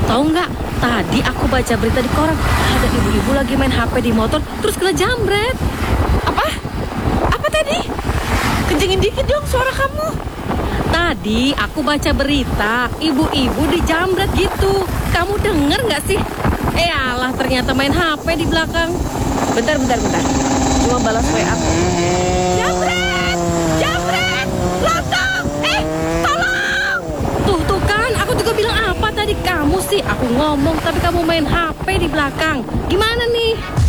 Tahu nggak? Tadi aku baca berita di koran, ada ibu-ibu lagi main HP di motor, terus kena jambret. Apa? Apa tadi? Kencengin dikit dong suara kamu. Tadi aku baca berita, ibu-ibu dijambret gitu. Kamu denger nggak sih? Alah, ternyata main HP di belakang. Bentar. Cuma balas WA aku. Jambret! Jambret! Lontong! Tolong! Tuh kan, aku juga bilang apa tadi kamu sih? Aku ngomong tapi kamu main HP di belakang. Gimana nih?